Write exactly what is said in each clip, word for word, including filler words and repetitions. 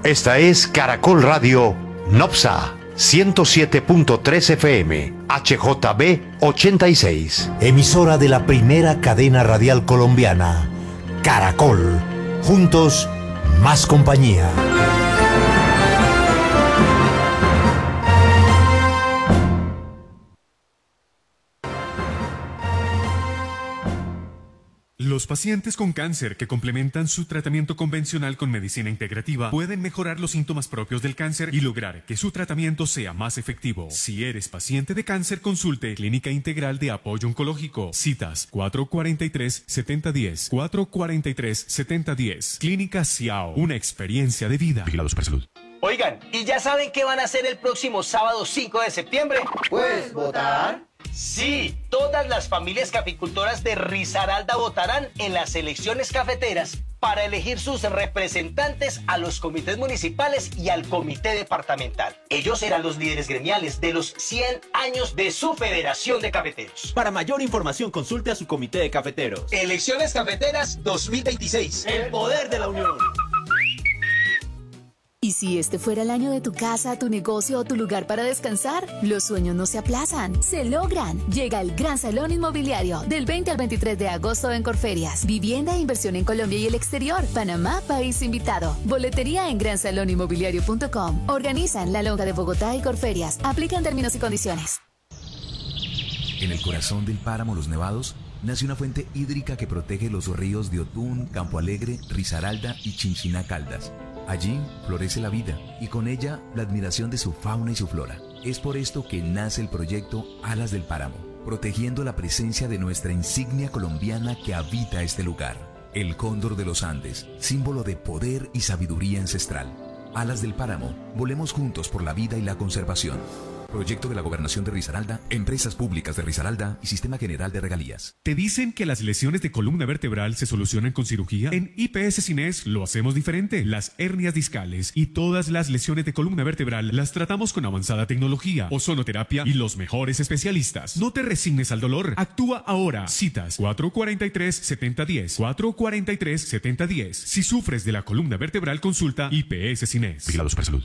Esta es Caracol Radio Nopsa ciento siete punto tres F M, H J B ochenta y seis. Emisora de la primera cadena radial colombiana, Caracol. Juntos, más compañía. Los pacientes con cáncer que complementan su tratamiento convencional con medicina integrativa pueden mejorar los síntomas propios del cáncer y lograr que su tratamiento sea más efectivo. Si eres paciente de cáncer, consulte Clínica Integral de Apoyo Oncológico. Citas cuatro cuarenta y tres, setenta diez, cuatro cuarenta y tres, setenta diez. Clínica Ciao, una experiencia de vida. Vigilado Supersalud. Oigan, ¿y ya saben qué van a hacer el próximo sábado cinco de septiembre? Pues votar. Sí, todas las familias caficultoras de Risaralda votarán en las elecciones cafeteras para elegir sus representantes a los comités municipales y al comité departamental. Ellos serán los líderes gremiales de los cien años de su Federación de Cafeteros. Para mayor información, consulte a su comité de cafeteros. Elecciones Cafeteras dos mil veintiséis. El poder de la unión. ¿Y si este fuera el año de tu casa, tu negocio o tu lugar para descansar? Los sueños no se aplazan, se logran. Llega el Gran Salón Inmobiliario del veinte al veintitrés de agosto en Corferias. Vivienda e inversión en Colombia y el exterior. Panamá, país invitado. Boletería en gran salón inmobiliario punto com. Organizan La Lonja de Bogotá y Corferias. Aplican términos y condiciones. En el corazón del páramo Los Nevados nace una fuente hídrica que protege los ríos de Otún, Campo Alegre, Risaralda y Chinchiná Caldas. Allí florece la vida y con ella la admiración de su fauna y su flora. Es por esto que nace el proyecto Alas del Páramo, protegiendo la presencia de nuestra insignia colombiana que habita este lugar, el cóndor de los Andes, símbolo de poder y sabiduría ancestral. Alas del Páramo, volemos juntos por la vida y la conservación. Proyecto de la Gobernación de Risaralda, Empresas Públicas de Risaralda y Sistema General de Regalías. ¿Te dicen que las lesiones de columna vertebral se solucionan con cirugía? En I P S Cines lo hacemos diferente. Las hernias discales y todas las lesiones de columna vertebral las tratamos con avanzada tecnología, ozonoterapia y los mejores especialistas. No te resignes al dolor. Actúa ahora. Citas cuatro cuarenta y tres, setenta diez, cuatro cuarenta y tres, setenta diez. Si sufres de la columna vertebral, consulta I P S Cines. Vigilado Supersalud.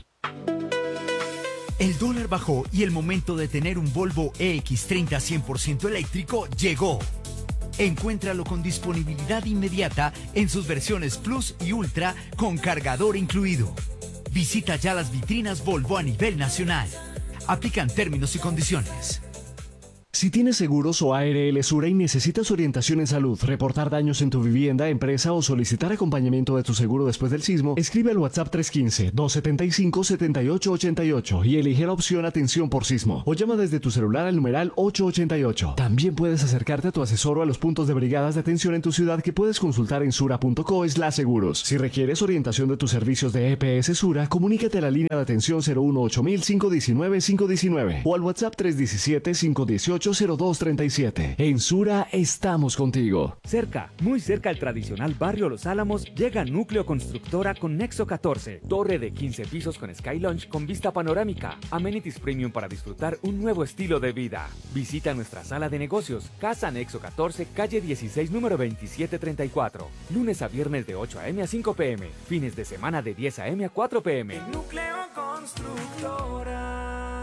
El dólar bajó y el momento de tener un Volvo E X treinta cien por ciento eléctrico llegó. Encuéntralo con disponibilidad inmediata en sus versiones Plus y Ultra con cargador incluido. Visita ya las vitrinas Volvo a nivel nacional. Aplican términos y condiciones. Si tienes seguros o A R L Sura y necesitas orientación en salud, reportar daños en tu vivienda, empresa o solicitar acompañamiento de tu seguro después del sismo, escribe al WhatsApp tres uno cinco, dos siete cinco, siete ocho ocho ocho y elige la opción Atención por Sismo o llama desde tu celular al numeral ocho ocho ocho. También puedes acercarte a tu asesor o a los puntos de brigadas de atención en tu ciudad que puedes consultar en sura punto co slash seguros. Si requieres orientación de tus servicios de E P S Sura, comunícate a la línea de atención cero uno ocho mil, cinco uno nueve, cinco uno nueve o al WhatsApp tres uno siete, cinco uno ocho, cero dos tres siete. En Sura estamos contigo. Cerca, muy cerca al tradicional barrio Los Álamos, llega Núcleo Constructora con Nexo catorce, torre de quince pisos con Sky Lounge con vista panorámica, amenities premium para disfrutar un nuevo estilo de vida. Visita nuestra sala de negocios, Casa Nexo catorce, calle dieciséis, número veintisiete treinta y cuatro. Lunes a viernes de ocho a eme a cinco pe eme, fines de semana de diez a eme a cuatro pe eme. Núcleo Constructora.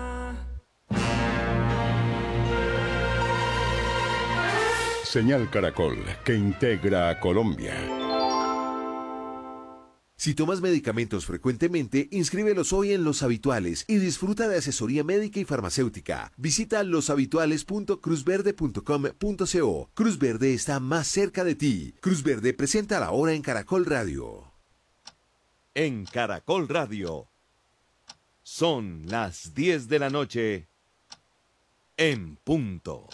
Señal Caracol, que integra a Colombia. Si tomas medicamentos frecuentemente, inscríbelos hoy en Los Habituales y disfruta de asesoría médica y farmacéutica. Visita los habituales punto cruz verde punto com punto co. Cruz Verde está más cerca de ti. Cruz Verde presenta la hora en Caracol Radio. En Caracol Radio son las diez de la noche en punto.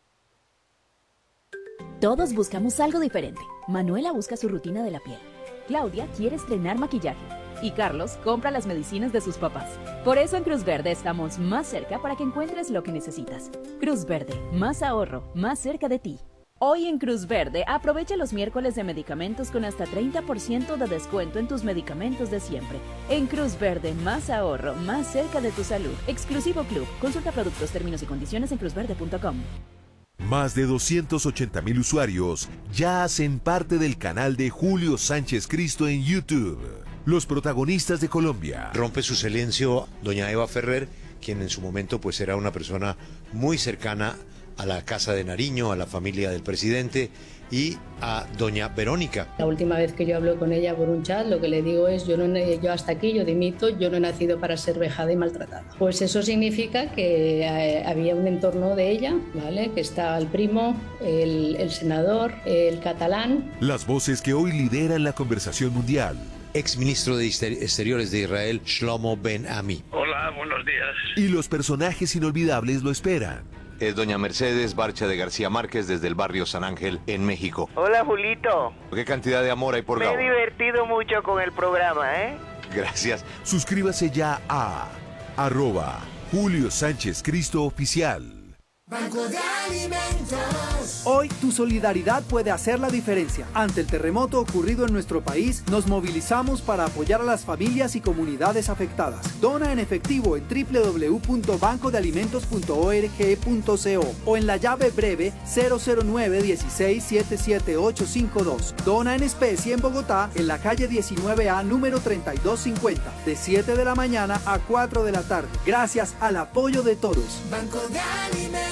Todos buscamos algo diferente. Manuela busca su rutina de la piel. Claudia quiere estrenar maquillaje. Y Carlos compra las medicinas de sus papás. Por eso en Cruz Verde estamos más cerca para que encuentres lo que necesitas. Cruz Verde, más ahorro, más cerca de ti. Hoy en Cruz Verde, aprovecha los miércoles de medicamentos con hasta treinta por ciento de descuento en tus medicamentos de siempre. En Cruz Verde, más ahorro, más cerca de tu salud. Exclusivo Club. Consulta productos, términos y condiciones en cruz verde punto com. Más de doscientos ochenta mil usuarios ya hacen parte del canal de Julio Sánchez Cristo en YouTube. los protagonistas de Colombia. Rompe su silencio doña Eva Ferrer, quien en su momento pues era una persona muy cercana a la Casa de Nariño, a la familia del presidente, y a doña Verónica. La última vez que yo hablo con ella por un chat, lo que le digo es, yo, no, yo hasta aquí, yo dimito, yo no he nacido para ser vejada y maltratada. Pues eso significa que eh, había un entorno de ella, ¿vale? Que está el primo, el, el senador, el catalán. Las voces que hoy lideran la conversación mundial. Exministro de Exteriores de Israel, Shlomo Ben-Ami. Hola, buenos días. Y los personajes inolvidables lo esperan. Es doña Mercedes Barcha de García Márquez desde el barrio San Ángel en México. Hola, Julito. ¿Qué cantidad de amor hay por Me Gabo? he divertido mucho con el programa, ¿eh? Gracias. Suscríbase ya a arroba Julio Sánchez Cristo Oficial. Banco de Alimentos. Hoy tu solidaridad puede hacer la diferencia. Ante el terremoto ocurrido en nuestro país, nos movilizamos para apoyar a las familias y comunidades afectadas. Dona en efectivo en doble u doble u doble u punto banco de alimentos punto org punto co o en la llave breve cero cero nueve dieciséis setenta y siete ochocientos cincuenta y dos. Dona en especie en Bogotá, en la calle diecinueve A número treinta y dos cincuenta, de siete de la mañana a cuatro de la tarde. Gracias al apoyo de todos. Banco de Alimentos.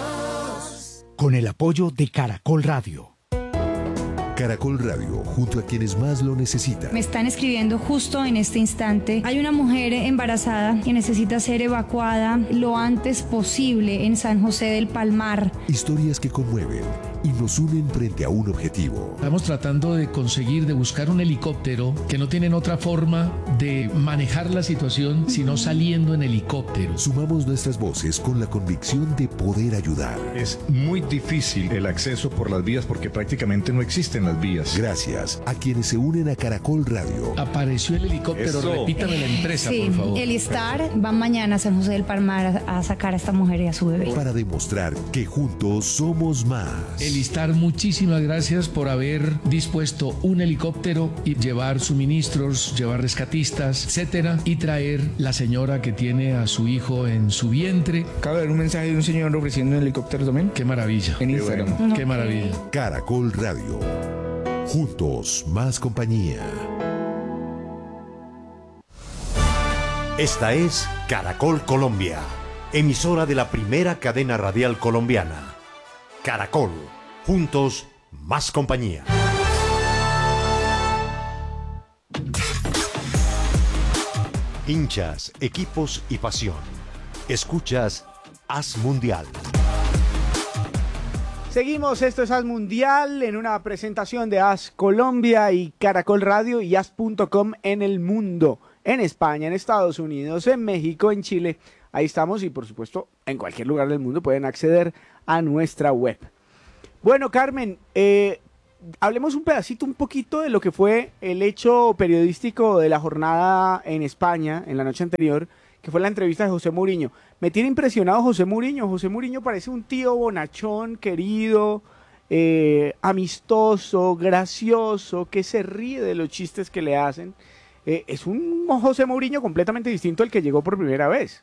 Con el apoyo de Caracol Radio. Caracol Radio, junto a quienes más lo necesitan. Me están escribiendo justo en este instante. Hay una mujer embarazada que necesita ser evacuada lo antes posible en San José del Palmar. Historias que conmueven y nos unen frente a un objetivo. Estamos tratando de conseguir, de buscar un helicóptero que no tienen otra forma de manejar la situación sino saliendo en helicóptero. Sumamos nuestras voces con la convicción de poder ayudar. Es muy difícil el acceso por las vías porque prácticamente no existen las vías. Gracias a quienes se unen a Caracol Radio. Apareció el helicóptero, Eso. Repítame la empresa, sí, por favor. El Star va mañana a San José del Palmar a, a sacar a esta mujer y a su bebé. Para demostrar que juntos somos más. El Star, muchísimas gracias por haber dispuesto un helicóptero y llevar suministros, llevar rescatistas, etcétera, y traer la señora que tiene a su hijo en su vientre. Acaba de ver un mensaje de un señor ofreciendo un helicóptero también. Qué maravilla. En Instagram. Qué, bueno. Qué maravilla. Caracol Radio. Juntos, más compañía. Esta es Caracol Colombia, emisora de la primera cadena radial colombiana. Caracol, juntos, más compañía. Hinchas, equipos y pasión. Escuchas Haz Mundial. Seguimos, esto es Haz Mundial en una presentación de Haz Colombia y Caracol Radio y haz punto com en el mundo, en España, en Estados Unidos, en México, en Chile. Ahí estamos y por supuesto en cualquier lugar del mundo pueden acceder a nuestra web. Bueno, Carmen, eh, hablemos un pedacito, un poquito de lo que fue el hecho periodístico de la jornada en España en la noche anterior, que fue la entrevista de José Mourinho. Me tiene impresionado José Mourinho. José Mourinho parece un tío bonachón, querido, eh, amistoso, gracioso, que se ríe de los chistes que le hacen. Eh, es un José Mourinho completamente distinto al que llegó por primera vez.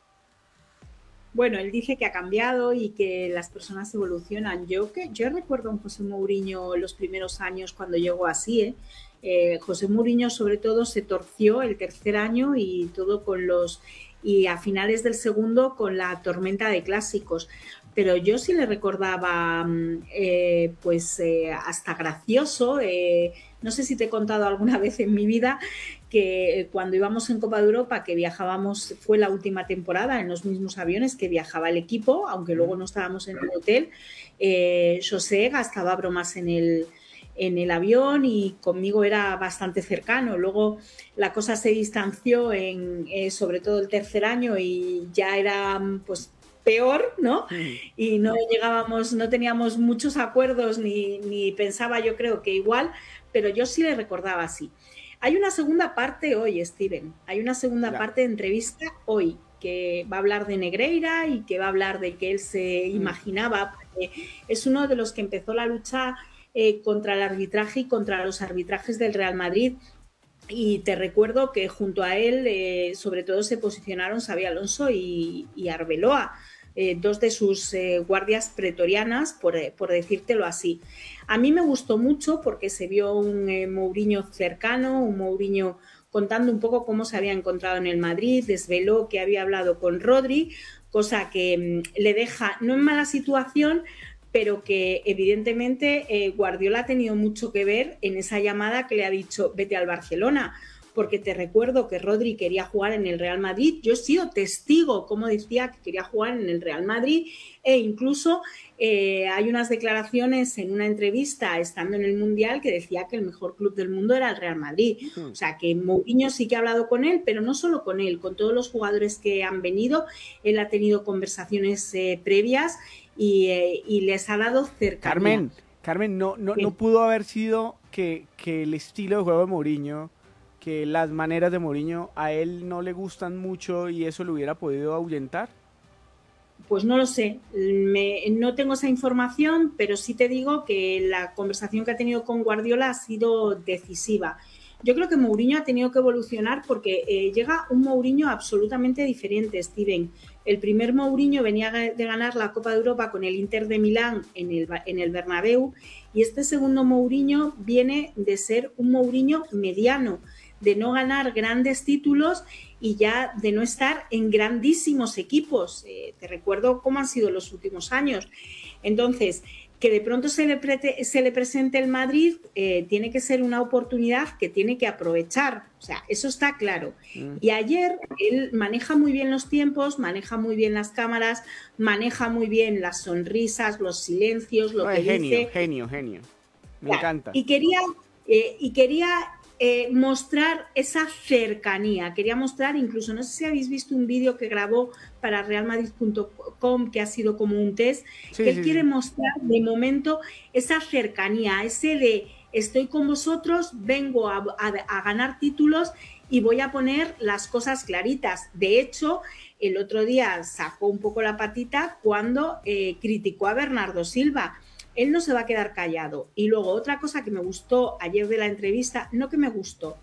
Bueno, él dice que ha cambiado y que las personas evolucionan. Yo que yo recuerdo a un José Mourinho los primeros años cuando llegó así, ¿eh? Eh, José Mourinho sobre todo se torció el tercer año y todo con los y a finales del segundo con la tormenta de clásicos. Pero yo sí le recordaba eh, pues eh, hasta gracioso. Eh, no sé si te he contado alguna vez en mi vida que cuando íbamos en Copa de Europa, que viajábamos, fue la última temporada en los mismos aviones que viajaba el equipo, aunque luego no estábamos en el hotel, eh, José gastaba bromas en el, en el avión y conmigo era bastante cercano. Luego la cosa se distanció en eh, sobre todo el tercer año y ya era pues peor, ¿no? Y no llegábamos, no teníamos muchos acuerdos ni, ni pensaba yo creo que igual, pero yo sí le recordaba así. Hay una segunda parte hoy, Steven, hay una segunda ya. parte de entrevista hoy que va a hablar de Negreira y que va a hablar de que él se mm. imaginaba, porque es uno de los que empezó la lucha eh, contra el arbitraje y contra los arbitrajes del Real Madrid. Y te recuerdo que junto a él eh, sobre todo se posicionaron Xabi Alonso y, y Arbeloa, eh, dos de sus eh, guardias pretorianas, por, por decírtelo así. A mí me gustó mucho porque se vio un eh, Mourinho cercano, un Mourinho contando un poco cómo se había encontrado en el Madrid, desveló que había hablado con Rodri, cosa que mmm, le deja no en mala situación, pero que evidentemente eh, Guardiola ha tenido mucho que ver en esa llamada que le ha dicho vete al Barcelona, porque te recuerdo que Rodri quería jugar en el Real Madrid. Yo he sido testigo, como decía, que quería jugar en el Real Madrid, e incluso eh, hay unas declaraciones en una entrevista estando en el Mundial que decía que el mejor club del mundo era el Real Madrid. Mm. O sea, que Mourinho sí que ha hablado con él, pero no solo con él, con todos los jugadores que han venido. Él ha tenido conversaciones eh, previas y, eh, y les ha dado cercanía. Carmen, Carmen, no, no, no pudo haber sido que, que el estilo de juego de Mourinho, que las maneras de Mourinho a él no le gustan mucho y eso lo hubiera podido ahuyentar. Pues no lo sé, Me, no tengo esa información, pero sí te digo que la conversación que ha tenido con Guardiola ha sido decisiva. Yo creo que Mourinho ha tenido que evolucionar porque eh, llega un Mourinho absolutamente diferente, Steven. El primer Mourinho venía de ganar la Copa de Europa con el Inter de Milán en el, en el Bernabéu, y este segundo Mourinho viene de ser un Mourinho mediano, de no ganar grandes títulos y ya de no estar en grandísimos equipos. Eh, te recuerdo cómo han sido los últimos años. Entonces, que de pronto se le, prete, se le presente el Madrid, eh, tiene que ser una oportunidad que tiene que aprovechar. O sea, eso está claro. Mm. Y ayer él maneja muy bien los tiempos, maneja muy bien las cámaras, maneja muy bien las sonrisas, los silencios, lo no, que genio, dice. Genio, genio, Me claro. encanta. Y quería... Eh, y quería Eh, mostrar esa cercanía, quería mostrar incluso, no sé si habéis visto un vídeo que grabó para real madrid punto com que ha sido como un test, sí, que él sí, quiere sí. mostrar de momento esa cercanía, ese de estoy con vosotros, vengo a, a, a ganar títulos y voy a poner las cosas claritas. De hecho, el otro día sacó un poco la patita cuando eh, criticó a Bernardo Silva. Él no se va a quedar callado. Y luego otra cosa que me gustó ayer de la entrevista, no que me gustó,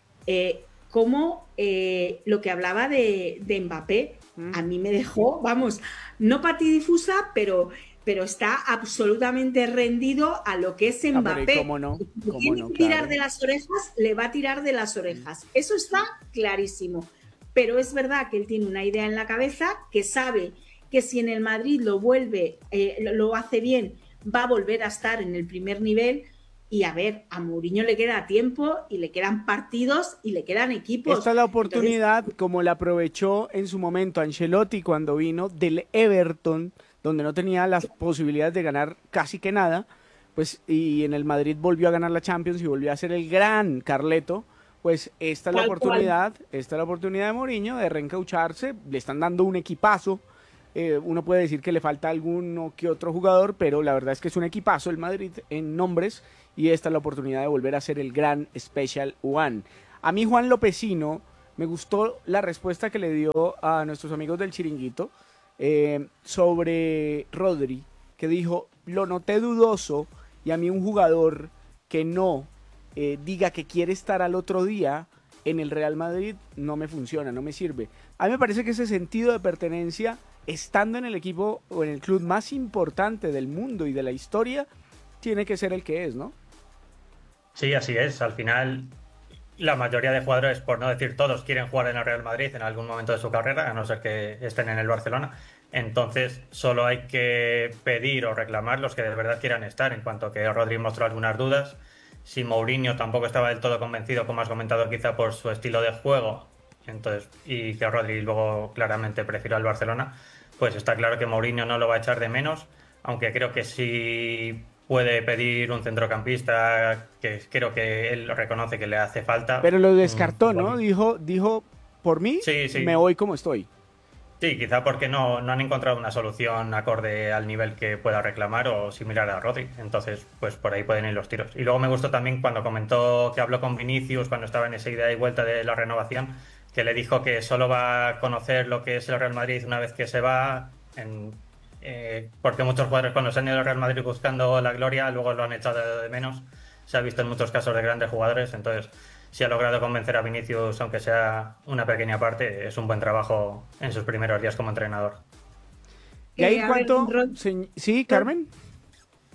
eh, como eh, lo que hablaba de, de Mbappé, mm. a mí me dejó, vamos, no patidifusa, pero, pero está absolutamente rendido a lo que es Mbappé. Ah, ¿cómo no? ¿Cómo tiene no? que tirar Claro. de las orejas, le va a tirar de las orejas. Eso está clarísimo. Pero es verdad que él tiene una idea en la cabeza, que sabe que si en el Madrid lo vuelve, eh, lo, lo hace bien, va a volver a estar en el primer nivel. Y a ver, a Mourinho le queda tiempo y le quedan partidos y le quedan equipos. Esta es la oportunidad, Entonces, como la aprovechó en su momento Ancelotti cuando vino del Everton, donde no tenía las posibilidades de ganar casi que nada, pues y en el Madrid volvió a ganar la Champions y volvió a ser el gran Carleto. Pues esta es la oportunidad, esta es la oportunidad de Mourinho de reencaucharse. Le están dando un equipazo. Eh, uno puede decir que le falta alguno que otro jugador, pero la verdad es que es un equipazo el Madrid en nombres, y esta es la oportunidad de volver a ser el gran Special One. A mí Juan Lopecino me gustó la respuesta que le dio a nuestros amigos del Chiringuito eh, sobre Rodri, que dijo, lo noté dudoso, y a mí un jugador que no eh, diga que quiere estar al otro día en el Real Madrid no me funciona, no me sirve. A mí me parece que ese sentido de pertenencia, estando en el equipo o en el club más importante del mundo y de la historia, tiene que ser el que es, ¿no? Sí, así es. Al final, la mayoría de jugadores, por no decir todos, quieren jugar en el Real Madrid en algún momento de su carrera, a no ser que estén en el Barcelona. Entonces, solo hay que pedir o reclamar los que de verdad quieran estar. En cuanto a que Rodri mostró algunas dudas, si Mourinho tampoco estaba del todo convencido, como has comentado, quizá por su estilo de juego, entonces, y que Rodri luego claramente prefirió al Barcelona, pues está claro que Mourinho no lo va a echar de menos, aunque creo que sí puede pedir un centrocampista, que creo que él reconoce que le hace falta. Pero lo descartó, ¿no? Dijo, dijo por mí, sí, sí. me voy como estoy. Sí, quizá porque no, no han encontrado una solución acorde al nivel que pueda reclamar o similar a Rodri. Entonces, pues por ahí pueden ir los tiros. Y luego me gustó también cuando comentó que habló con Vinicius cuando estaba en esa ida y vuelta de la renovación, que le dijo que solo va a conocer lo que es el Real Madrid una vez que se va, en, eh, porque muchos jugadores cuando se han ido al Real Madrid buscando la gloria, luego lo han echado de menos. Se ha visto en muchos casos de grandes jugadores, entonces si ha logrado convencer a Vinicius, aunque sea una pequeña parte, es un buen trabajo en sus primeros días como entrenador. ¿Y ahí en cuanto... Sí, Carmen.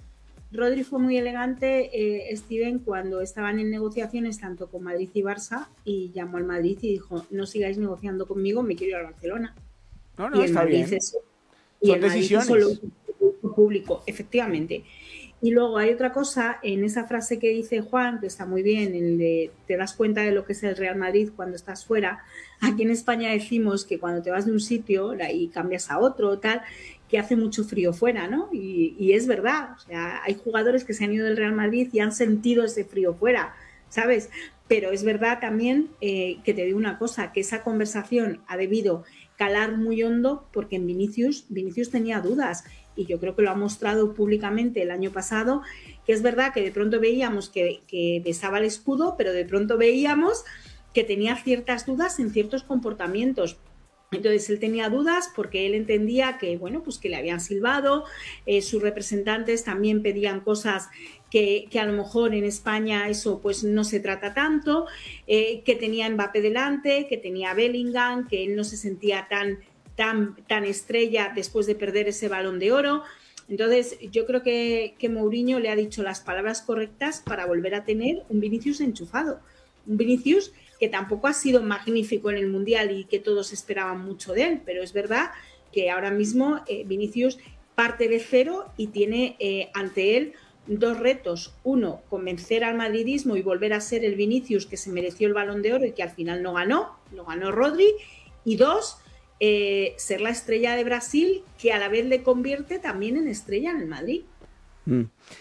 Rodri fue muy elegante, eh, Steven, cuando estaban en negociaciones tanto con Madrid y Barça, y llamó al Madrid y dijo, no sigáis negociando conmigo, me quiero ir al Barcelona. No, no, y el está Madrid bien. Eso, y Son el Madrid decisiones. eso lo hizo público, efectivamente. Y luego hay otra cosa en esa frase que dice Juan, que está muy bien, el de te das cuenta de lo que es el Real Madrid cuando estás fuera. Aquí en España decimos que cuando te vas de un sitio y cambias a otro, tal, que hace mucho frío fuera, ¿no? Y, y es verdad, o sea, hay jugadores que se han ido del Real Madrid y han sentido ese frío fuera, ¿sabes? Pero es verdad también eh, que te digo una cosa, que esa conversación ha debido calar muy hondo porque en Vinicius, Vinicius tenía dudas y yo creo que lo ha mostrado públicamente el año pasado, que es verdad que de pronto veíamos que, que besaba el escudo, pero de pronto veíamos que tenía ciertas dudas en ciertos comportamientos. Entonces él tenía dudas porque él entendía que, bueno, pues que le habían silbado, eh, sus representantes también pedían cosas que, que a lo mejor en España eso pues no se trata tanto, eh, que tenía Mbappé delante, que tenía Bellingham, que él no se sentía tan, tan, tan estrella después de perder ese Balón de Oro. Entonces yo creo que, que Mourinho le ha dicho las palabras correctas para volver a tener un Vinicius enchufado, un Vinicius que tampoco ha sido magnífico en el Mundial y que todos esperaban mucho de él, pero es verdad que ahora mismo eh, Vinicius parte de cero y tiene eh, ante él dos retos. Uno, convencer al madridismo y volver a ser el Vinicius que se mereció el Balón de Oro y que al final no ganó, lo ganó Rodri. Y dos, eh, ser la estrella de Brasil que a la vez le convierte también en estrella en el Madrid. Mm.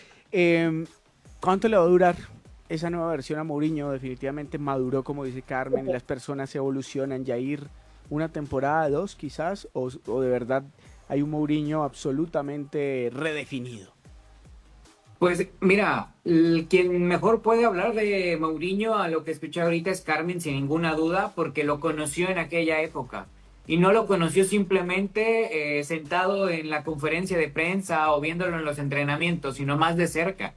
Eh, ¿Cuánto le va a durar esa nueva versión a Mourinho? Definitivamente maduró, como dice Carmen, las personas evolucionan. Jair, una temporada, dos quizás, o, o de verdad hay un Mourinho absolutamente redefinido. Pues mira, el, quien mejor puede hablar de Mourinho a lo que escuché ahorita es Carmen, sin ninguna duda, porque lo conoció en aquella época. Y no lo conoció simplemente eh, sentado en la conferencia de prensa o viéndolo en los entrenamientos, sino más de cerca.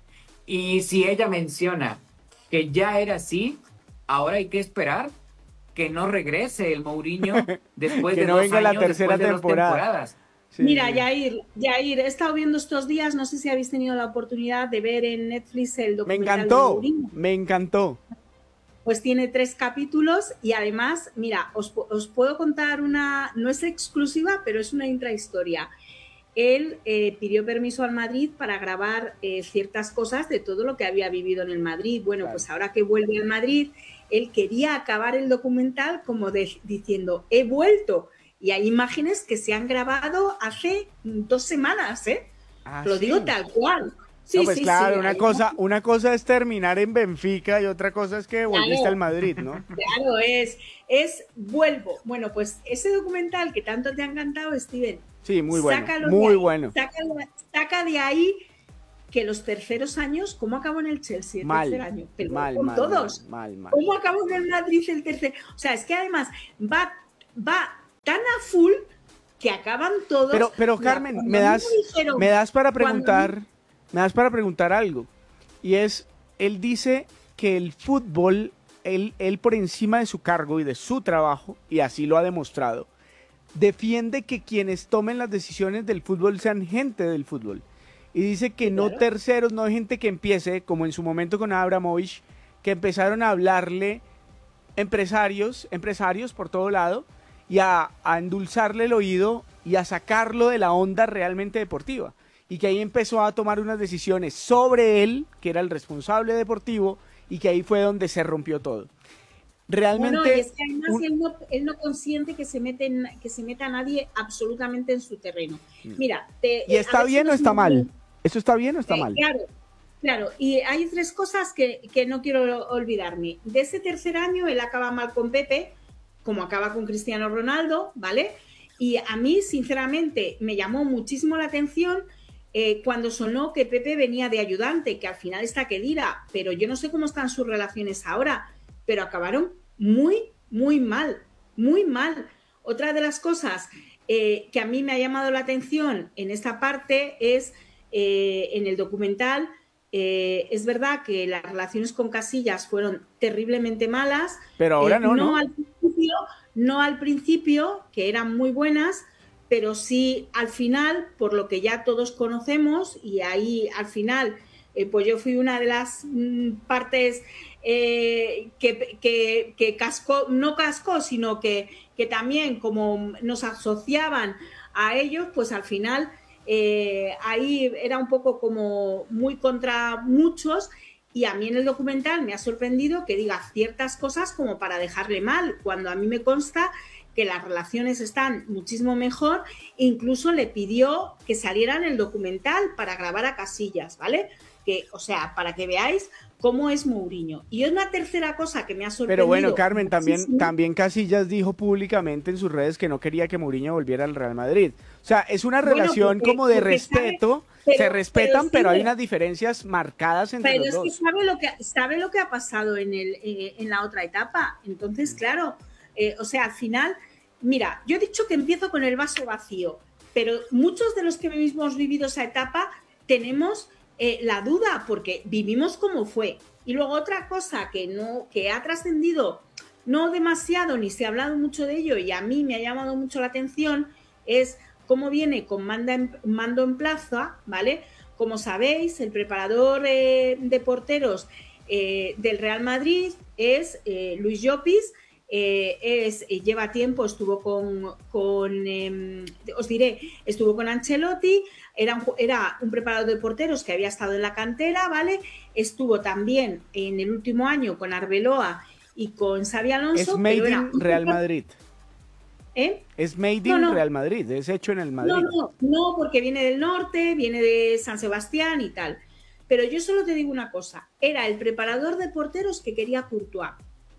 Y si ella menciona que ya era así, ahora hay que esperar que no regrese el Mourinho después que de no dos venga años, la tercera después de temporada. dos temporadas. Sí. Mira, Jair, Jair, he estado viendo estos días, no sé si habéis tenido la oportunidad de ver en Netflix el Me documental encantó, de Mourinho. me encantó. Pues tiene tres capítulos y además, mira, os, os puedo contar una, no es exclusiva, pero es una intrahistoria. Él eh, pidió permiso al Madrid para grabar eh, ciertas cosas de todo lo que había vivido en el Madrid. Bueno, claro. Pues ahora que vuelve al Madrid, él quería acabar el documental como de, diciendo, he vuelto. Y hay imágenes que se han grabado hace dos semanas, ¿eh? Ah, Lo ¿sí? digo tal cual. Sí, no, pues sí, claro, sí, una, cosa, una cosa es terminar en Benfica y otra cosa es que volviste claro. al Madrid, ¿no? Claro, es, es vuelvo. Bueno, pues ese documental que tanto te ha encantado, Steven. Sí, muy bueno, muy ahí, bueno. Sácalo, saca de ahí que los terceros años, ¿cómo acabó en el Chelsea el mal, tercer año? Pero mal, con mal, todos. Mal, mal, mal. ¿Cómo acabó en el Madrid el tercer? O sea, es que además va, va tan a full que acaban todos. Pero, pero Carmen, Mira, me das, me, dijeron, me das para preguntar, cuando... me das para preguntar algo. Y es, él dice que el fútbol, él, él por encima de su cargo y de su trabajo, y así lo ha demostrado, defiende que quienes tomen las decisiones del fútbol sean gente del fútbol. Y dice que no claro. terceros, no gente que empiece, como en su momento con Abramovich, que empezaron a hablarle empresarios, empresarios por todo lado, y a, a endulzarle el oído y a sacarlo de la onda realmente deportiva. Y que ahí empezó a tomar unas decisiones sobre él, que era el responsable deportivo, y que ahí fue donde se rompió todo. Realmente, bueno, y es que además un... él, no, él no consiente que se, mete en, que se meta a nadie absolutamente en su terreno. Mira, te, ¿y está bien si o está mal? Bien. ¿Eso está bien o está eh, mal? Claro, claro. Y hay tres cosas que, que no quiero olvidarme. De ese tercer año, él acaba mal con Pepe, como acaba con Cristiano Ronaldo, ¿vale? Y a mí, sinceramente, me llamó muchísimo la atención eh, cuando sonó que Pepe venía de ayudante, que al final está Khedira, pero yo no sé cómo están sus relaciones ahora, pero acabaron muy, muy mal, muy mal. Otra de las cosas eh, que a mí me ha llamado la atención en esta parte es, eh, en el documental, eh, es verdad que las relaciones con Casillas fueron terriblemente malas. Pero ahora eh, no, no, ¿no? Al principio, no al principio, que eran muy buenas, pero sí al final, por lo que ya todos conocemos, y ahí al final, eh, pues yo fui una de las mm, partes eh, que, que, que cascó, no cascó, sino que, que también como nos asociaban a ellos, pues al final eh, ahí era un poco como muy contra muchos. Y a mí en el documental me ha sorprendido que diga ciertas cosas como para dejarle mal, cuando a mí me consta que las relaciones están muchísimo mejor. Incluso le pidió que saliera en el documental para grabar a Casillas, ¿vale? Que, o sea, para que veáis cómo es Mourinho. Y es una tercera cosa que me ha sorprendido. Pero bueno, Carmen, también, también Casillas dijo públicamente en sus redes que no quería que Mourinho volviera al Real Madrid. O sea, es una Bueno, relación porque- como de porque respeto, sabe- pero- se respetan, pero pero, sí, hay unas diferencias marcadas entre Pero los es dos. que sabe lo que sabe lo que ha pasado en el eh, en la otra etapa. Entonces, claro, eh, o sea, al final, mira, yo he dicho que empiezo con el vaso vacío, pero muchos de los que hemos vivido esa etapa tenemos eh, la duda porque vivimos como fue. Y luego otra cosa que no que ha trascendido no demasiado ni se ha hablado mucho de ello y a mí me ha llamado mucho la atención es cómo viene con manda en- mando en plaza, ¿vale? Como sabéis, el preparador eh, de porteros eh, del Real Madrid es eh, Luis Llopis, eh, es, eh, lleva tiempo, estuvo con, con eh, os diré, estuvo con Ancelotti, era un, era un preparador de porteros que había estado en la cantera, ¿vale? Estuvo también en el último año con Arbeloa y con Xabi Alonso. Es made pero era in un Real prepar- Madrid. ¿Eh? Es made No, in no. Real Madrid, es hecho en el Madrid. No, no, no, porque viene del norte, viene de San Sebastián y tal. Pero yo solo te digo una cosa, era el preparador de porteros que quería Courtois.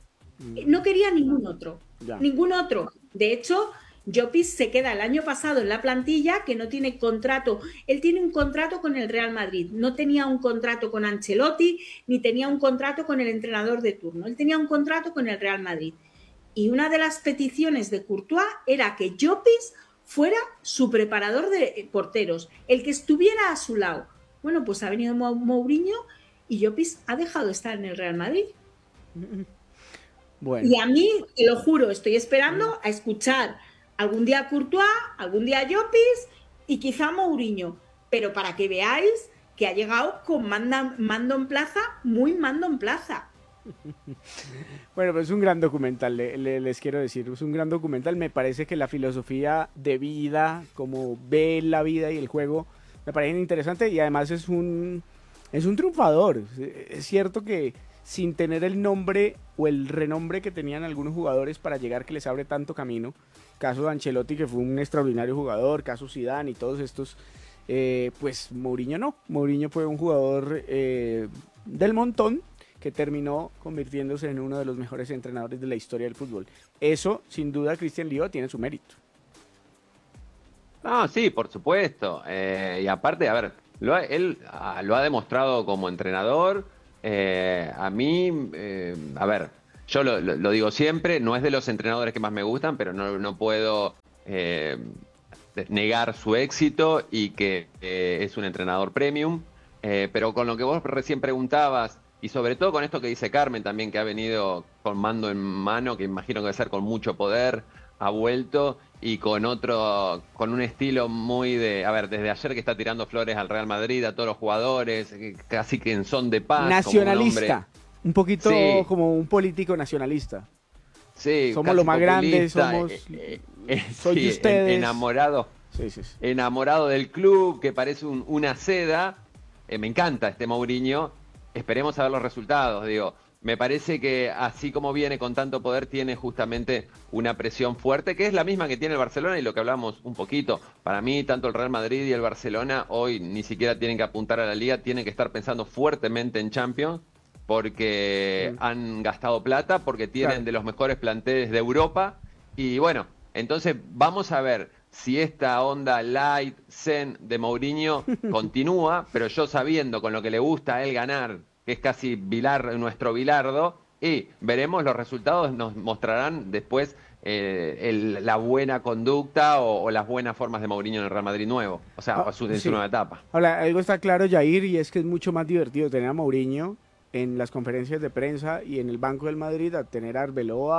No quería ningún otro, Ya. ningún otro. De hecho, Llopis se queda el año pasado en la plantilla que no tiene contrato. Él tiene un contrato con el Real Madrid, no tenía un contrato con Ancelotti, ni tenía un contrato con el entrenador de turno. Él tenía un contrato con el Real Madrid. Y una de las peticiones de Courtois era que Llopis fuera su preparador de porteros, el que estuviera a su lado. Bueno, pues ha venido Mou- Mourinho y Llopis ha dejado de estar en el Real Madrid. Bueno. Y a mí, te lo juro, estoy esperando a escuchar algún día a Courtois, algún día a Llopis y quizá a Mourinho. Pero para que veáis que ha llegado con manda- mando en plaza, muy mando en plaza. Bueno, pues es un gran documental, le- le- les quiero decir, es un gran documental. Me parece que la filosofía de vida, como ve la vida y el juego, me parece interesante y además es un, es un triunfador. Es cierto que sin tener el nombre o el renombre que tenían algunos jugadores para llegar, que les abre tanto camino, caso de Ancelotti, que fue un extraordinario jugador, caso Zidane y todos estos, eh, pues Mourinho no. Mourinho fue un jugador eh, del montón, que terminó convirtiéndose en uno de los mejores entrenadores de la historia del fútbol. Eso, sin duda, Cristian Lío tiene su mérito. No, sí, por supuesto. Eh, y aparte, a ver, lo ha- él ah, lo ha demostrado como entrenador. Eh, a mí, eh, a ver, yo lo, lo- lo digo siempre, no es de los entrenadores que más me gustan, pero no, no puedo eh, negar su éxito y que eh, es un entrenador premium. Eh, pero con lo que vos recién preguntabas, y sobre todo con esto que dice Carmen también, que ha venido con mando en mano, que imagino que debe ser con mucho poder, ha vuelto y con otro, con un estilo muy de, a ver, desde ayer que está tirando flores al Real Madrid, a todos los jugadores, eh, casi que en son de paz. Nacionalista, como un, hombre, un poquito Sí. como un político nacionalista. sí, Somos casi los más grandes, populista, somos... eh, eh, soy sí, de ustedes. en- enamorado, Sí, sí, sí. enamorado del club, que parece un- una seda. Eh, me encanta este Mourinho. Esperemos a ver los resultados, digo. Me parece que así como viene con tanto poder, tiene justamente una presión fuerte, que es la misma que tiene el Barcelona y lo que hablamos un poquito. Para mí, tanto el Real Madrid y el Barcelona hoy ni siquiera tienen que apuntar a la Liga, tienen que estar pensando fuertemente en Champions, porque Mm. han gastado plata, porque tienen Claro. de los mejores planteles de Europa. Y bueno, entonces vamos a ver si esta onda light, zen de Mourinho continúa, pero yo sabiendo con lo que le gusta a él ganar, que es casi Bilar, nuestro Bilardo, y veremos los resultados, nos mostrarán después eh, el- la buena conducta o, o las buenas formas de Mourinho en el Real Madrid nuevo, o sea, Ah, su- en su sí. nueva etapa. Ahora, algo está claro, Jair, y es que es mucho más divertido tener a Mourinho en las conferencias de prensa y en el banco del Madrid a tener a Arbeloa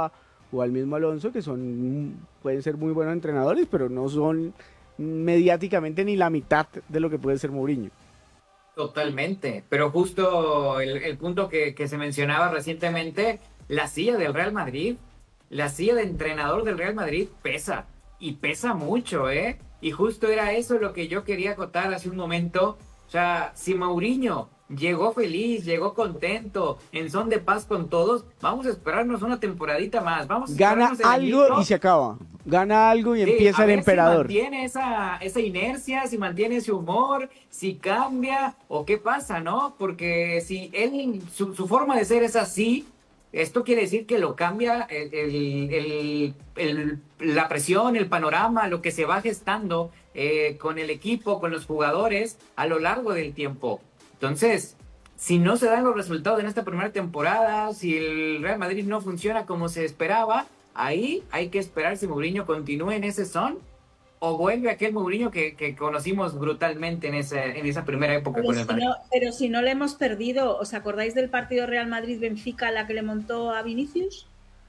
o al mismo Alonso, que son pueden ser muy buenos entrenadores, pero no son mediáticamente ni la mitad de lo que puede ser Mourinho. Totalmente, pero justo el, el punto que, que se mencionaba recientemente, la silla del Real Madrid, la silla de entrenador del Real Madrid pesa, y pesa mucho, ¿eh? Y justo era eso lo que yo quería acotar hace un momento. O sea, si Mourinho llegó feliz, llegó contento, en son de paz con todos, vamos a esperarnos una temporadita más. Vamos a Gana algo añito. Y se acaba. Gana algo y Sí, empieza a el ver emperador. Si mantiene esa, esa inercia, si mantiene ese humor, si cambia o qué pasa, ¿no? Porque si él, su, su forma de ser es así, esto quiere decir que lo cambia el, el, el, el, la presión, el panorama, lo que se va gestando eh, con el equipo, con los jugadores a lo largo del tiempo. Entonces, si no se dan los resultados en esta primera temporada, si el Real Madrid no funciona como se esperaba, ahí hay que esperar si Mourinho continúa en ese son o vuelve aquel Mourinho que, que conocimos brutalmente en, ese, en esa primera época Pero con el si, Madrid. no, pero si no le hemos perdido, ¿os acordáis del partido Real Madrid-Benfica la que le montó a Vinicius?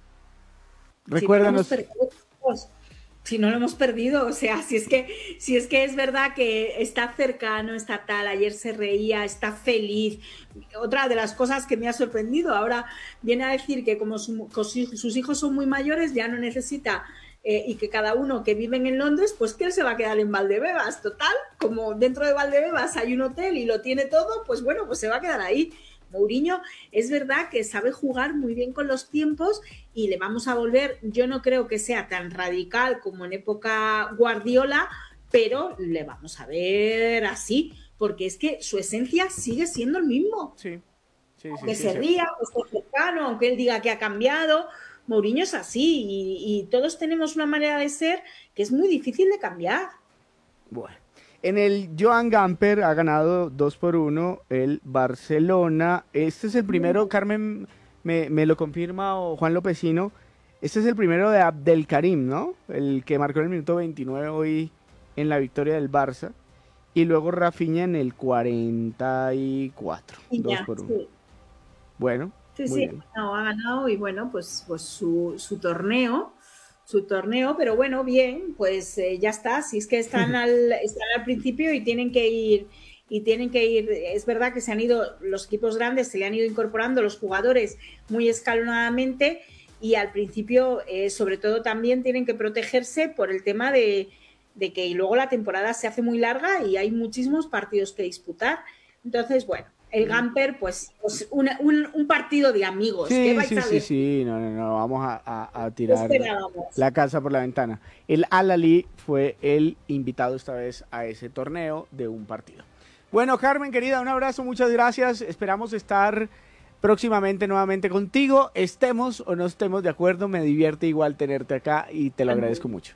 Recuérdanos. Si no, lo hemos perdido, si no lo hemos perdido, o sea, si es que si es que es verdad que está cercano, está tal, ayer se reía, está feliz. Otra de las cosas que me ha sorprendido, ahora viene a decir que como su, sus hijos son muy mayores, ya no necesita eh, y que cada uno que vive en Londres, pues que él se va a quedar en Valdebebas, total, como dentro de Valdebebas hay un hotel y lo tiene todo, pues bueno, pues se va a quedar ahí. Mourinho es verdad que sabe jugar muy bien con los tiempos y le vamos a volver, yo no creo que sea tan radical como en época Guardiola, pero le vamos a ver así, porque es que su esencia sigue siendo el mismo. Sí, sí, aunque sí, se sí, ría, aunque esté cercano, aunque él diga que ha cambiado, Mourinho es así y, y todos tenemos una manera de ser que es muy difícil de cambiar. Bueno. En el Joan Gamper ha ganado dos por uno el Barcelona. Este es el primero, Carmen me, me lo confirma, o Juan Lopecino. Este es el primero de Abdelkarim, ¿no? El que marcó en el minuto veintinueve hoy en la victoria del Barça. Y luego Rafinha en el cuarenta y cuatro. Y dos ya, por uno. sí. Bueno, Sí, muy sí, bien. no, ha ganado y bueno, pues, pues su, su torneo, su torneo, pero bueno, bien, pues eh, ya está, si es que están al, están al principio y tienen que ir, y tienen que ir, es verdad que se han ido, los equipos grandes se le han ido incorporando los jugadores muy escalonadamente y al principio, eh, sobre todo también tienen que protegerse por el tema de, de que luego la temporada se hace muy larga y hay muchísimos partidos que disputar, entonces bueno. El Gamper, pues, pues una, un, un partido de amigos. ¿Qué Sí, vais sí, a sí, ver? sí, no, no, no, vamos a, a, a tirar esperábamos? la casa por la ventana. El Al-Ahly fue el invitado esta vez a ese torneo de un partido. Bueno, Carmen, querida, un abrazo, muchas gracias. Esperamos estar próximamente nuevamente contigo. Estemos o no estemos de acuerdo, me divierte igual tenerte acá y te lo agradezco mucho.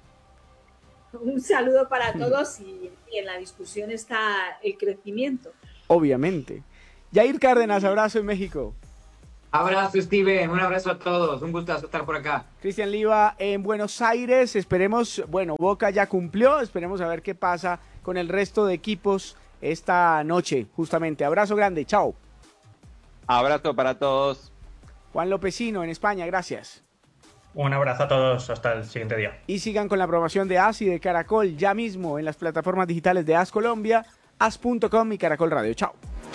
Un saludo para todos y, y en la discusión está el crecimiento. Obviamente. Yair Cárdenas, abrazo en México. Abrazo, Steven, un abrazo a todos, un gusto estar por acá. Cristian Liva en Buenos Aires, esperemos, bueno, Boca ya cumplió, esperemos a ver qué pasa con el resto de equipos esta noche, justamente. Abrazo grande, chao. Abrazo para todos. Juan Lopecino en España, gracias. Un abrazo a todos, hasta el siguiente día. Y sigan con la aprobación de A S y de Caracol ya mismo en las plataformas digitales de A S Colombia, A S punto com y Caracol Radio. Chao.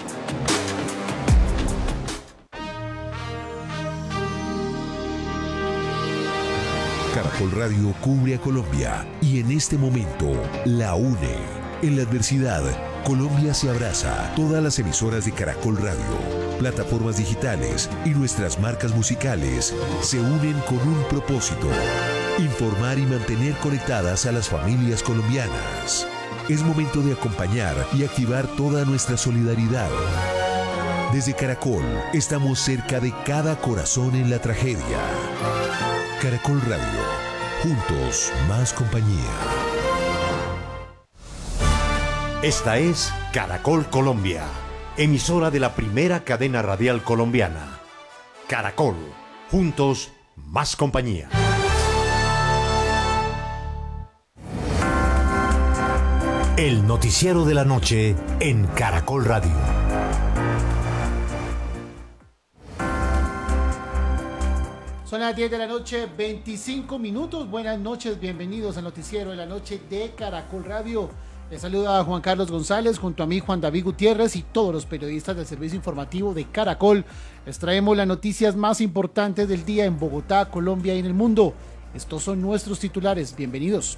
Caracol Radio cubre a Colombia y en este momento la une. En la adversidad, Colombia se abraza. Todas las emisoras de Caracol Radio, plataformas digitales y nuestras marcas musicales se unen con un propósito: informar y mantener conectadas a las familias colombianas. Es momento de acompañar y activar toda nuestra solidaridad. Desde Caracol, estamos cerca de cada corazón en la tragedia. Caracol Radio, juntos más compañía. Esta es Caracol Colombia, emisora de la primera cadena radial colombiana. Caracol, juntos más compañía. El noticiero de la noche en Caracol Radio. Son las diez de la noche, veinticinco minutos. Buenas noches, bienvenidos al noticiero de la noche de Caracol Radio. Les saluda Juan Carlos González junto a mí Juan David Gutiérrez y todos los periodistas del servicio informativo de Caracol. Les traemos las noticias más importantes del día en Bogotá, Colombia y en el mundo. Estos son nuestros titulares, bienvenidos.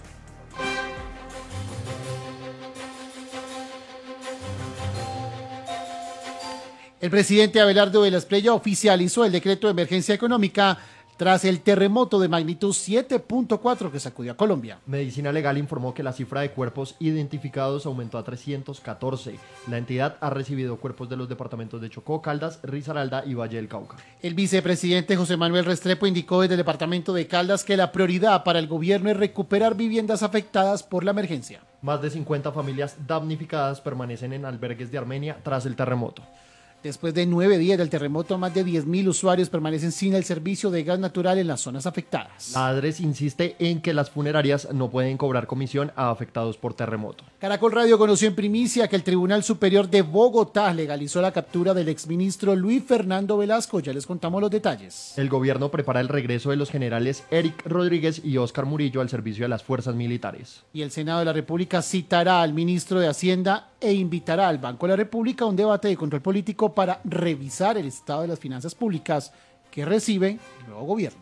El presidente Abelardo de la Espriella oficializó el decreto de emergencia económica tras el terremoto de magnitud siete punto cuatro que sacudió a Colombia. Medicina Legal informó que la cifra de cuerpos identificados aumentó a trescientos catorce. La entidad ha recibido cuerpos de los departamentos de Chocó, Caldas, Risaralda y Valle del Cauca. El vicepresidente José Manuel Restrepo indicó desde el departamento de Caldas que la prioridad para el gobierno es recuperar viviendas afectadas por la emergencia. Más de cincuenta familias damnificadas permanecen en albergues de Armenia tras el terremoto. Después de nueve días del terremoto, más de diez mil usuarios permanecen sin el servicio de gas natural en las zonas afectadas. La ADRES insiste en que las funerarias no pueden cobrar comisión a afectados por terremoto. Caracol Radio conoció en primicia que el Tribunal Superior de Bogotá legalizó la captura del exministro Luis Fernando Velasco. Ya les contamos los detalles. El gobierno prepara el regreso de los generales Eric Rodríguez y Óscar Murillo al servicio de las fuerzas militares. Y el Senado de la República citará al ministro de Hacienda e invitará al Banco de la República a un debate de control político para revisar el estado de las finanzas públicas que recibe el nuevo gobierno.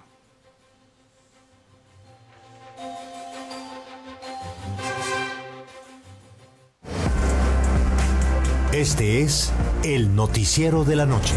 Este es el noticiero de la noche.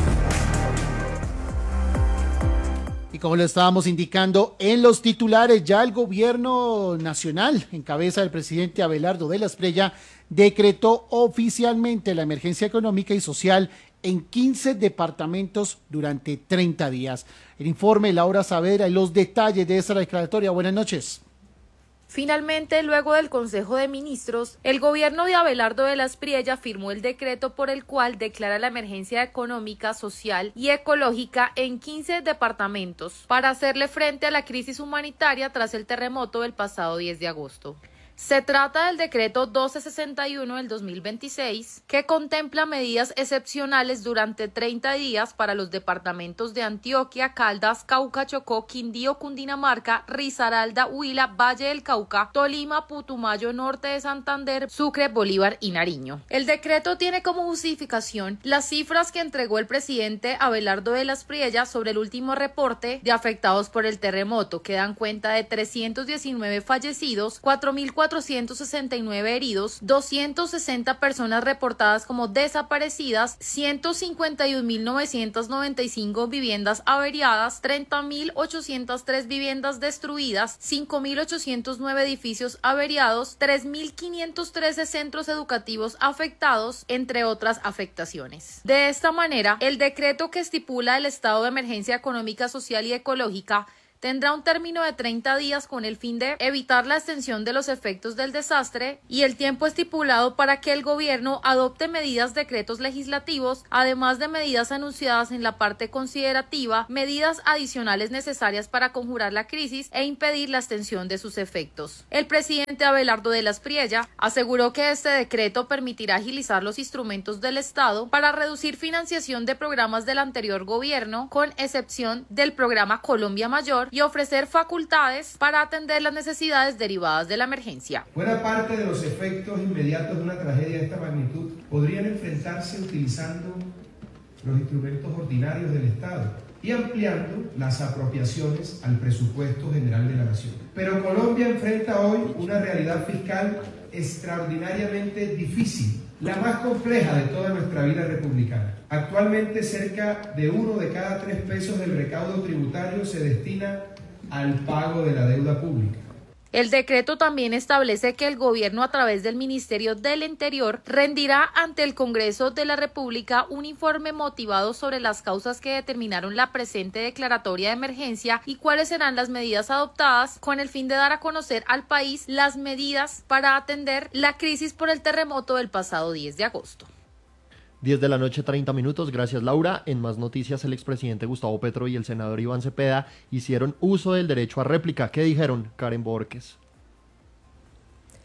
Y como lo estábamos indicando en los titulares, ya el gobierno nacional, en cabeza del presidente Abelardo de la Espriella, decretó oficialmente la emergencia económica y social en quince departamentos durante treinta días. El informe Laura Saavedra y los detalles de esta declaratoria. Buenas noches. Finalmente, luego del Consejo de Ministros, el gobierno de Abelardo de la Espriella firmó el decreto por el cual declara la emergencia económica, social y ecológica en quince departamentos para hacerle frente a la crisis humanitaria tras el terremoto del pasado diez de agosto. Se trata del decreto doce sesenta y uno del dos mil veintiséis, que contempla medidas excepcionales durante treinta días para los departamentos de Antioquia, Caldas, Cauca, Chocó, Quindío, Cundinamarca, Risaralda, Huila, Valle del Cauca, Tolima, Putumayo, Norte de Santander, Sucre, Bolívar y Nariño. El decreto tiene como justificación las cifras que entregó el presidente Abelardo de la Espriella sobre el último reporte de afectados por el terremoto, que dan cuenta de trescientos diecinueve fallecidos, cuatro mil cuatrocientos sesenta y nueve heridos, doscientas sesenta personas reportadas como desaparecidas, ciento cincuenta y un mil novecientos noventa y cinco viviendas averiadas, treinta mil ochocientas tres viviendas destruidas, cinco mil ochocientos nueve edificios averiados, tres mil quinientos trece centros educativos afectados, entre otras afectaciones. De esta manera, el decreto que estipula el estado de emergencia económica, social y ecológica tendrá un término de treinta días con el fin de evitar la extensión de los efectos del desastre y el tiempo estipulado para que el gobierno adopte medidas, decretos legislativos, además de medidas anunciadas en la parte considerativa, medidas adicionales necesarias para conjurar la crisis e impedir la extensión de sus efectos. El presidente Abelardo de la Espriella aseguró que este decreto permitirá agilizar los instrumentos del Estado para reducir financiación de programas del anterior gobierno, con excepción del programa Colombia Mayor, y ofrecer facultades para atender las necesidades derivadas de la emergencia. Buena parte de los efectos inmediatos de una tragedia de esta magnitud podrían enfrentarse utilizando los instrumentos ordinarios del Estado y ampliando las apropiaciones al presupuesto general de la nación. Pero Colombia enfrenta hoy una realidad fiscal extraordinariamente difícil, la más compleja de toda nuestra vida republicana. Actualmente cerca de uno de cada tres pesos del recaudo tributario se destina al pago de la deuda pública. El decreto también establece que el gobierno, a través del Ministerio del Interior, rendirá ante el Congreso de la República un informe motivado sobre las causas que determinaron la presente declaratoria de emergencia y cuáles serán las medidas adoptadas, con el fin de dar a conocer al país las medidas para atender la crisis por el terremoto del pasado diez de agosto. diez de la noche, treinta minutos. Gracias, Laura. En más noticias, el expresidente Gustavo Petro y el senador Iván Cepeda hicieron uso del derecho a réplica. ¿Qué dijeron, Karen Borges?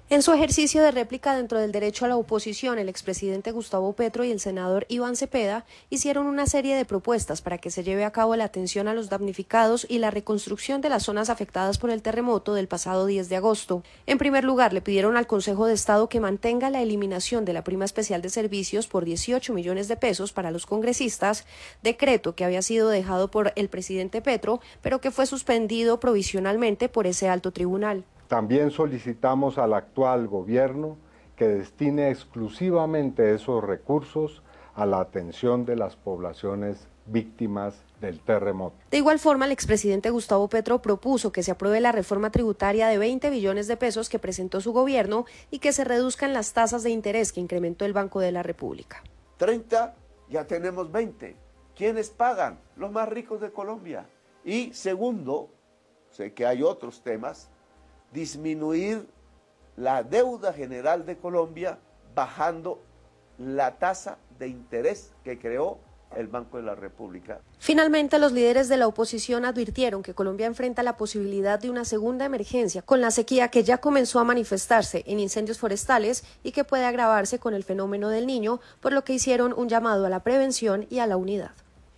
En su ejercicio de réplica dentro del derecho a la oposición, el expresidente Gustavo Petro y el senador Iván Cepeda hicieron una serie de propuestas para que se lleve a cabo la atención a los damnificados y la reconstrucción de las zonas afectadas por el terremoto del pasado diez de agosto. En primer lugar, le pidieron al Consejo de Estado que mantenga la eliminación de la prima especial de servicios por dieciocho millones de pesos para los congresistas, decreto que había sido dejado por el presidente Petro, pero que fue suspendido provisionalmente por ese alto tribunal. También solicitamos al actual gobierno que destine exclusivamente esos recursos a la atención de las poblaciones víctimas del terremoto. De igual forma, el expresidente Gustavo Petro propuso que se apruebe la reforma tributaria de veinte billones de pesos que presentó su gobierno y que se reduzcan las tasas de interés que incrementó el Banco de la República. treinta, ya tenemos veinte. ¿Quiénes pagan? Los más ricos de Colombia. Y segundo, sé que hay otros temas, disminuir la deuda general de Colombia bajando la tasa de interés que creó el Banco de la República. Finalmente, los líderes de la oposición advirtieron que Colombia enfrenta la posibilidad de una segunda emergencia con la sequía que ya comenzó a manifestarse en incendios forestales y que puede agravarse con el fenómeno del Niño, por lo que hicieron un llamado a la prevención y a la unidad.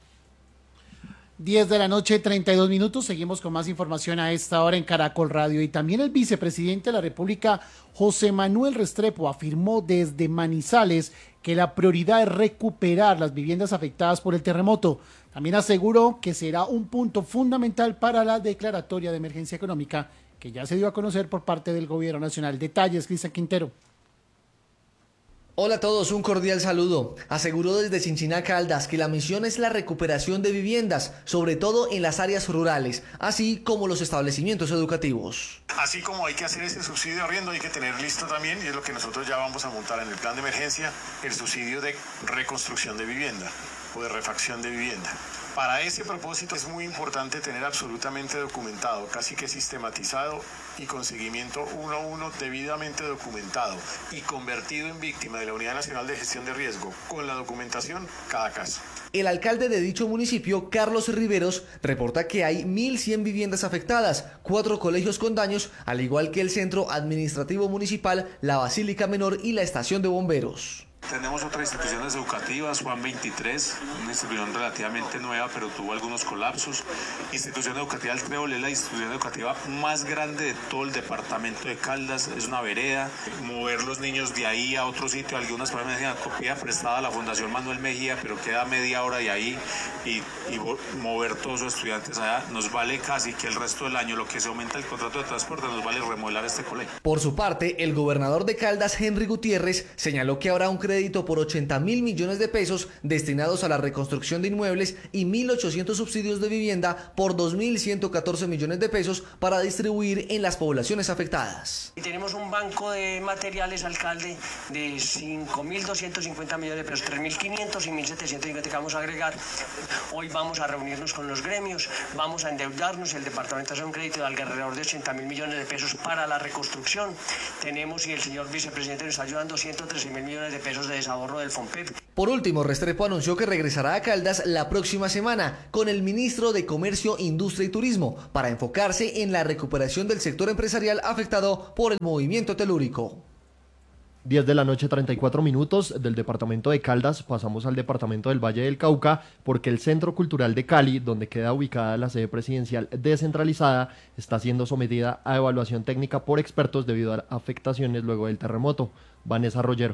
diez de la noche, treinta y dos minutos. Seguimos con más información a esta hora en Caracol Radio. Y también el vicepresidente de la República, José Manuel Restrepo, afirmó desde Manizales que la prioridad es recuperar las viviendas afectadas por el terremoto. También aseguró que será un punto fundamental para la declaratoria de emergencia económica que ya se dio a conocer por parte del Gobierno Nacional. Detalles, Cristian Quintero. Hola a todos, un cordial saludo. Aseguró desde Chinchiná Caldas que la misión es la recuperación de viviendas, sobre todo en las áreas rurales, así como los establecimientos educativos. Así como hay que hacer ese subsidio de arriendo, hay que tener listo también, y es lo que nosotros ya vamos a montar en el plan de emergencia, el subsidio de reconstrucción de vivienda o de refacción de vivienda. Para ese propósito es muy importante tener absolutamente documentado, casi que sistematizado y con seguimiento uno a uno debidamente documentado y convertido en víctima de la Unidad Nacional de Gestión de Riesgo, con la documentación cada caso. El alcalde de dicho municipio, Carlos Riveros, reporta que hay mil cien viviendas afectadas, cuatro colegios con daños, al igual que el Centro Administrativo Municipal, la Basílica Menor y la Estación de Bomberos. Tenemos otras instituciones educativas, Juan veintitrés, una institución relativamente nueva, pero tuvo algunos colapsos. Institución educativa El Trébol es la institución educativa más grande de todo el departamento de Caldas, es una vereda. Mover los niños de ahí a otro sitio, algunas personas decían copia prestada a la Fundación Manuel Mejía, pero queda media hora de ahí y, y mover todos los estudiantes allá nos vale casi que el resto del año, lo que se aumenta el contrato de transporte, nos vale remodelar este colegio. Por su parte, el gobernador de Caldas, Henry Gutiérrez, señaló que habrá un crédito por ochenta mil millones de pesos destinados a la reconstrucción de inmuebles y mil ochocientos subsidios de vivienda por dos mil ciento catorce millones de pesos para distribuir en las poblaciones afectadas. Y tenemos un banco de materiales, alcalde, de cinco mil doscientos cincuenta millones de pesos, tres mil quinientos y mil setecientos cincuenta que vamos a agregar. Hoy vamos a reunirnos con los gremios, vamos a endeudarnos, el departamento hace un crédito de alrededor de ochenta mil millones de pesos para la reconstrucción. Tenemos, y el señor vicepresidente nos está ayudando, ciento trece mil millones de pesos de desahorro del FONPEP. Por último, Restrepo anunció que regresará a Caldas la próxima semana con el ministro de Comercio, Industria y Turismo para enfocarse en la recuperación del sector empresarial afectado por el movimiento telúrico. diez de la noche, treinta y cuatro minutos. Del departamento de Caldas pasamos al departamento del Valle del Cauca, porque el Centro Cultural de Cali, donde queda ubicada la sede presidencial descentralizada, está siendo sometida a evaluación técnica por expertos debido a afectaciones luego del terremoto. Vanessa Rollero.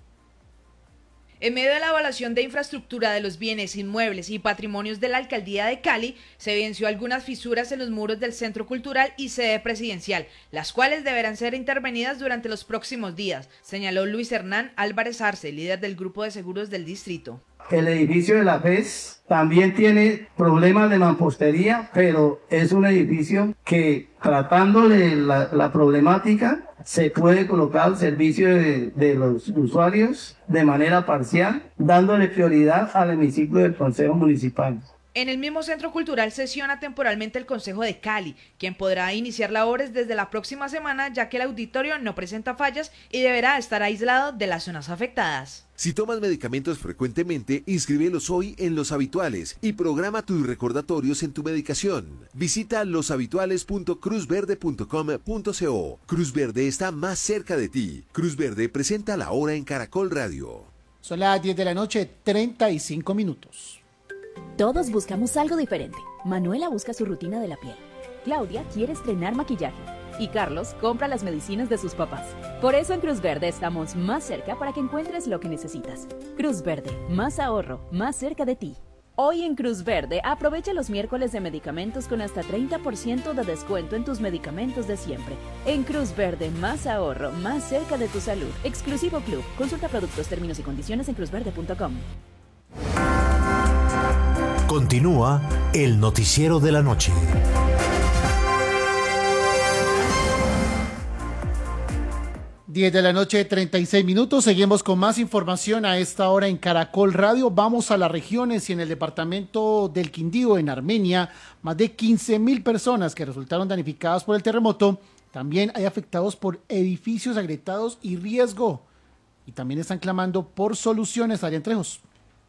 En medio de la evaluación de infraestructura de los bienes inmuebles y patrimonios de la Alcaldía de Cali, se evidenció algunas fisuras en los muros del Centro Cultural y sede presidencial, las cuales deberán ser intervenidas durante los próximos días, señaló Luis Hernán Álvarez Arce, líder del Grupo de Seguros del Distrito. El edificio de la F E S también tiene problemas de mampostería, pero es un edificio que, tratándole la, la problemática, se puede colocar al servicio de, de los usuarios de manera parcial, dándole prioridad al hemiciclo del Consejo Municipal. En el mismo Centro Cultural sesiona temporalmente el Consejo de Cali, quien podrá iniciar labores desde la próxima semana, ya que el auditorio no presenta fallas y deberá estar aislado de las zonas afectadas. Si tomas medicamentos frecuentemente, inscríbelos hoy en Los Habituales y programa tus recordatorios en tu medicación. Visita los habituales punto cruz verde punto com punto co. Cruz Verde está más cerca de ti. Cruz Verde presenta la hora en Caracol Radio. Son las diez de la noche, treinta y cinco minutos. Todos buscamos algo diferente. Manuela busca su rutina de la piel. Claudia quiere estrenar maquillaje. Y Carlos compra las medicinas de sus papás. Por eso en Cruz Verde estamos más cerca para que encuentres lo que necesitas. Cruz Verde, más ahorro, más cerca de ti. Hoy en Cruz Verde, aprovecha los miércoles de medicamentos con hasta treinta por ciento de descuento en tus medicamentos de siempre. En Cruz Verde, más ahorro, más cerca de tu salud. Exclusivo Club. Consulta productos, términos y condiciones en cruz verde punto com. Continúa el noticiero de la noche. diez de la noche, treinta y seis minutos. Seguimos con más información a esta hora en Caracol Radio. Vamos a las regiones y en el departamento del Quindío, en Armenia, más de quince mil personas que resultaron damnificadas por el terremoto. También hay afectados por edificios agrietados y riesgo. Y también están clamando por soluciones. Adrián Trejos.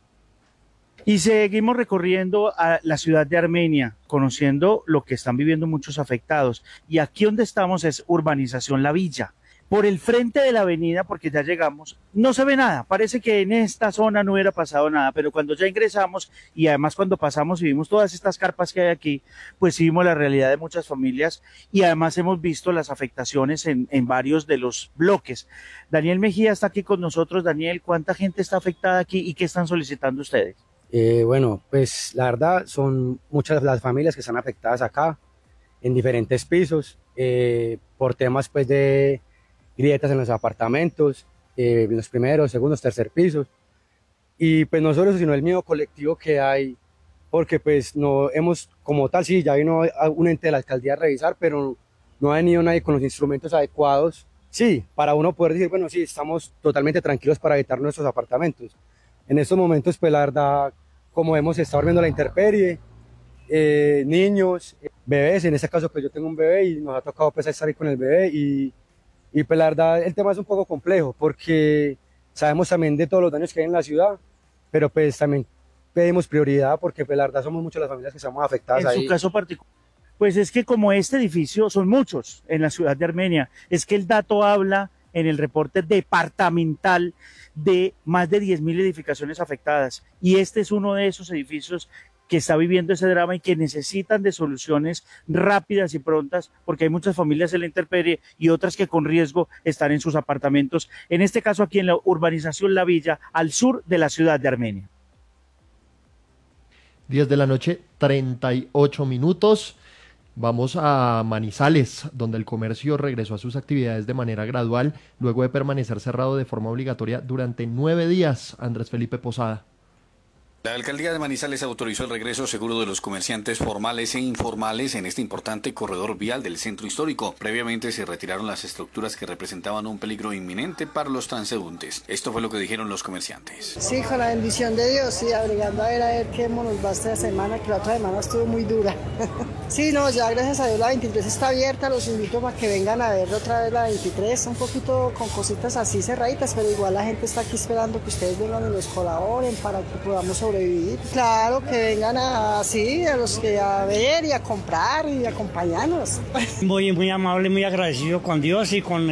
Y seguimos recorriendo a la ciudad de Armenia, conociendo lo que están viviendo muchos afectados. Y aquí donde estamos es Urbanización La Villa. Por el frente de la avenida, porque ya llegamos, no se ve nada. Parece que en esta zona no hubiera pasado nada, pero cuando ya ingresamos y además cuando pasamos y vimos todas estas carpas que hay aquí, pues sí vimos la realidad de muchas familias y además hemos visto las afectaciones en, en varios de los bloques. Daniel Mejía está aquí con nosotros. Daniel, ¿cuánta gente está afectada aquí y qué están solicitando ustedes? Eh, bueno, pues la verdad son muchas las familias que están afectadas acá, en diferentes pisos, eh, por temas pues de grietas en los apartamentos, eh, en los primeros, segundos, tercer pisos. Y pues no solo eso, sino el miedo colectivo que hay, porque pues no hemos, como tal, sí, ya vino un ente de la alcaldía a revisar, pero no ha venido nadie con los instrumentos adecuados, sí, para uno poder decir, bueno, sí, estamos totalmente tranquilos para evitar nuestros apartamentos. En estos momentos, pues la verdad, como hemos estado viendo la intemperie, eh, niños, bebés, en este caso pues yo tengo un bebé y nos ha tocado pues estar ahí con el bebé y, y pues la verdad el tema es un poco complejo porque sabemos también de todos los daños que hay en la ciudad, pero pues también pedimos prioridad porque pues la verdad somos muchas las familias que estamos afectadas ahí. En su caso particular, pues es que como este edificio son muchos en la ciudad de Armenia, es que el dato habla en el reporte departamental de más de diez mil edificaciones afectadas y este es uno de esos edificios que está viviendo ese drama y que necesitan de soluciones rápidas y prontas porque hay muchas familias en la intemperie y otras que con riesgo están en sus apartamentos, en este caso aquí en la urbanización La Villa, al sur de la ciudad de Armenia. diez de la noche, treinta y ocho minutos. Vamos a Manizales, donde el comercio regresó a sus actividades de manera gradual, luego de permanecer cerrado de forma obligatoria durante nueve días. Andrés Felipe Posada. La alcaldía de Manizales autorizó el regreso seguro de los comerciantes formales e informales en este importante corredor vial del centro histórico. Previamente se retiraron las estructuras que representaban un peligro inminente para los transeúntes. Esto fue lo que dijeron los comerciantes. Sí, con la bendición de Dios, sí, abrigando a ver a ver qué nos va esta semana, que la otra semana estuvo muy dura. Sí, no, ya gracias a Dios la veintitrés está abierta, los invito para que vengan a ver otra vez la veintitrés, un poquito con cositas así cerraditas, pero igual la gente está aquí esperando que ustedes vengan y nos colaboren para que podamos sobrevivir. Claro, que vengan así, a los que a ver y a comprar y acompañarnos. Muy, muy amable, muy agradecido con Dios y con